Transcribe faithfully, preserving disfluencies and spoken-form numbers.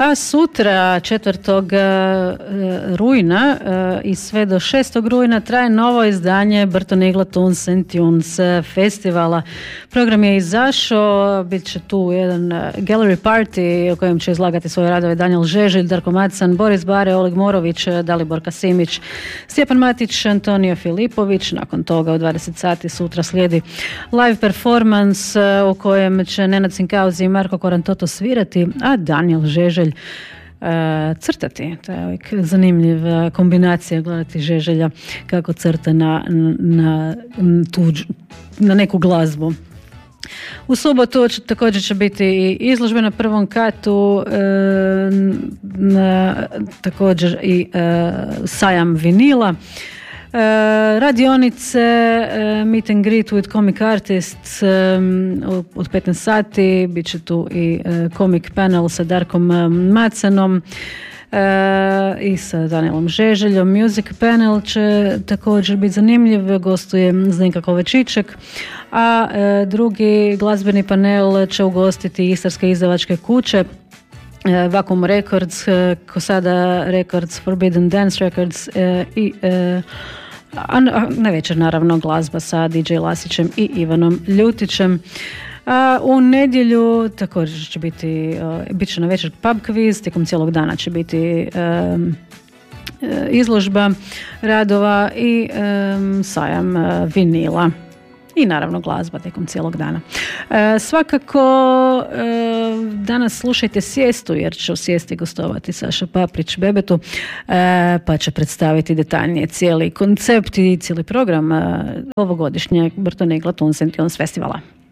A sutra, četvrtog rujna i sve do šestog rujna traje novo izdanje Burton Igla Tunes and Tunes festivala. Program je izašao, bit će tu jedan gallery party u kojem će izlagati svoje radove Danijel Žeželj, Darko Macan, Boris Bare, Oleg Morović, Dalibor Kasimić, Stjepan Matić, Antonio Filipović. Nakon toga u dvadeset sati sutra slijedi live performance u kojem će Nenad Sinkauzi i Marko Korantoto svirati, a Danijel Žeželj uh, crtati. To je uvijek zanimljiva kombinacija, gledati Žeželja kako crta na, na, tuđ, na neku glazbu. U subotu će, također će biti i izložbe na prvom katu, e, na, također i e, sajam vinila. Uh, radionice, uh, meet and greet with comic artists um, od petnaest sati, bit će tu i uh, comic panel sa Darkom Macanom uh, i sa Danielom Žeželjom. Music panel će također biti zanimljiv, gostuje Zdenka Kovačiček, a uh, drugi glazbeni panel će ugostiti istarske izdavačke kuće uh, Vacuum Records, uh, Kosada Records, Forbidden Dance Records uh, i uh, a na večer naravno glazba sa D J Lasićem i Ivanom Ljutićem. A u nedjelju također će biti, uh, bit će na večer pub quiz, tijekom cijelog dana će biti um, izložba radova i um, sajam uh, vinila. I naravno glazba tijekom cijelog dana. E, svakako e, danas slušajte Sijestu, jer će u Sijesti gostovati Saša Paprić Bebetu, e, pa će predstaviti detaljnije cijeli koncept i cijeli program e, ovogodišnjeg Burton Igla Tunes and Tunes festivala.